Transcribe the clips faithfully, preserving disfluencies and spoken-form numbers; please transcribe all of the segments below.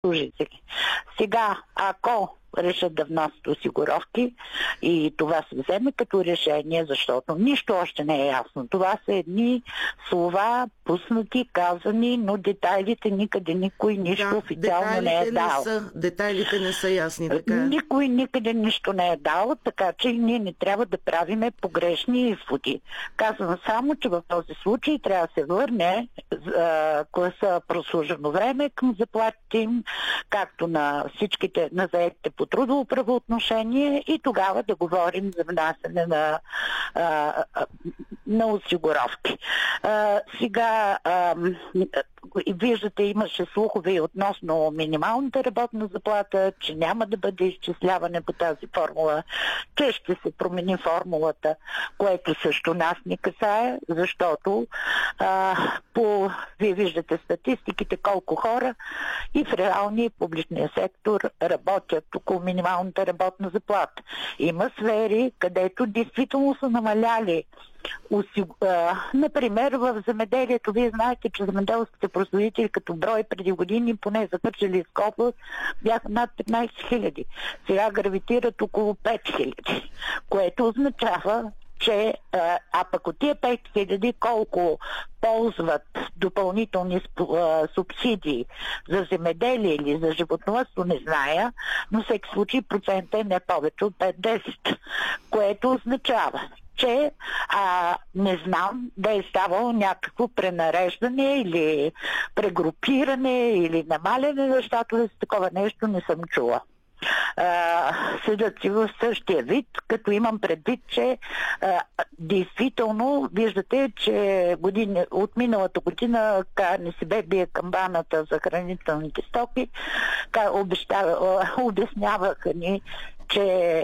служители. Сега, ако решат да внасят осигуровки и това се вземе като решение, защото нищо още не е ясно. Това са едни слова, пуснати, казани, но детайлите никъде никой нищо да, официално не е дал. Не са, детайлите не са ясни, така е. Никой никъде нищо не е дал, така че ние не трябва да правиме погрешни изводи. Казвам само, че в този случай трябва да се върне а, класа прослужено време към заплатите им, както на всичките, на заетите по трудово правоотношение, и тогава да говорим за внасяне на, а, на осигуровки. А, сега а, виждате, имаше слухове относно минималната работна заплата, че няма да бъде изчисляване по тази формула, че ще се промени формулата, което също нас ни касае, защото а, по, вие виждате статистиките колко хора и в реалния и публичния сектор работят около минималната работна заплата. Има сфери, където действително са намаляли. Например, в земеделието, вие знаете, че земеделските производители като брой преди години, поне за Кърджалийска област, бяха над петнайсет хиляди. Сега гравитират около пет хиляди, което означава, че а пък от тия пет хиляди колко ползват допълнителни субсидии за земеделие или за животновъдство, не зная, но всеки случай процента е не повече от пет-десет, което означава, че а, не знам да е ставало някакво пренареждане или прегрупиране или намаляне на щатове, с такова нещо не съм чула. Uh, седят си в същия вид, като имам предвид, че uh, действително виждате, че години, от миналата година КНСБ бие камбаната за хранителните стоки, обещава, обясняваха ни, че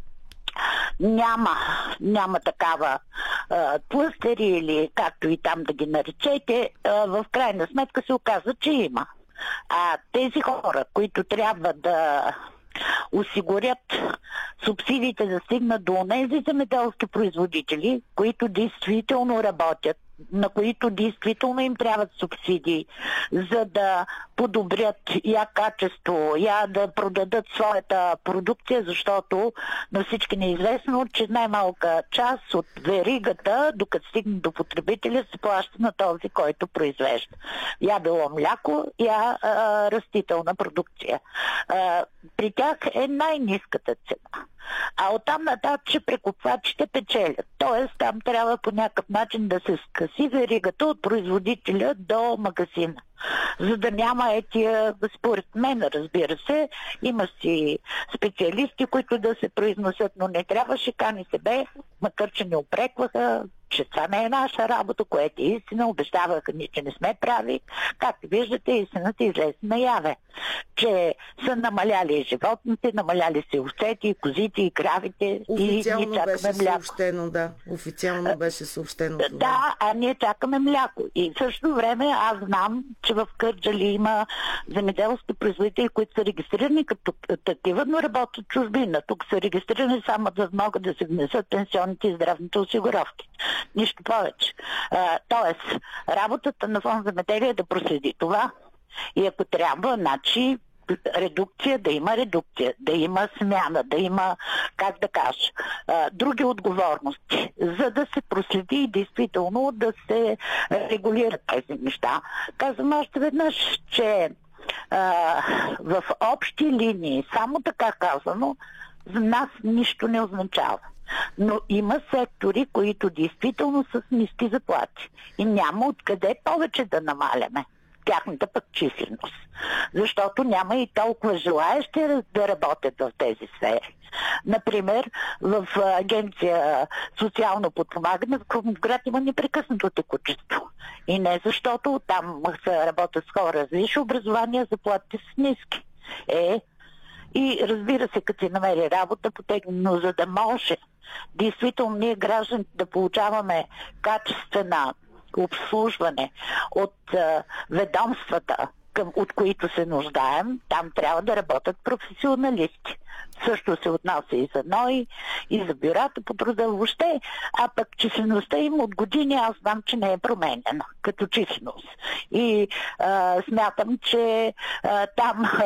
Няма, няма такава а, тлъстери или както и там да ги наречете. А, в крайна сметка се оказа, че има. А тези хора, които трябва да осигурят субсидиите да стигнат до онези земеделски производители, които действително работят, на които действително им трябват субсидии, за да подобрят я качество, я да продадат своята продукция, защото на всички не е известно, че най-малка част от веригата, докато стигне до потребителя, се плаща на този, който произвежда. Я било мляко, я а, растителна продукция. А, при тях е най-ниската цена. А оттам нататък прекупвачите печелят. Тоест там трябва по някакъв начин да се скъси веригата от производителя до магазина. За да няма етия, според мен, разбира се, има си специалисти, които да се произносят, но не трябваше КНСБ, макар че не упрекваха, че това не е наша работа, което е истина, обещаваха ни, че не сме прави. Както виждате, истината излезе наяве, че са намаляли животните, намаляли се овцете, и козите, и кравите. Официално и ние чакаме беше мляко. съобщено, да. Официално беше съобщено това. Да, а ние чакаме мляко. И в същото време аз знам, че в Кърджали има земеделски производители, които са регистрирани като такива, но работят в чужбина. Тук са регистрирани само да могат да се внесат пенсионните и здравните осигуровки. Нищо повече. А, тоест, работата на фонд земеделие е да проследи това. И ако трябва, значи редукция, да има редукция, да има смяна, да има, как да кажа, а, други отговорности, за да се проследи и действително да се регулират тези неща. Казвам още веднъж, че а, в общи линии, само така казано, за нас нищо не означава. Но има сектори, които действително са с ниски заплати. И няма откъде повече да намаляме тяхната пък численост. Защото няма и толкова желаещи да работят в тези сфери. Например, в агенция социално подпомагане в Крумовград има непрекъснато текучество. И не защото там се работят с хора с висше образование, заплатите са ниски. Е, и разбира се, като се намери работа, потегнено, за да може действително ние гражданите да получаваме качествена обслужване от а, ведомствата, към, от които се нуждаем, там трябва да работят професионалисти. Също се отнася и за НОИ, и за бюрата по труда въобще, а пък числеността им от години аз знам, че не е променена като численост. И а, смятам, че а, там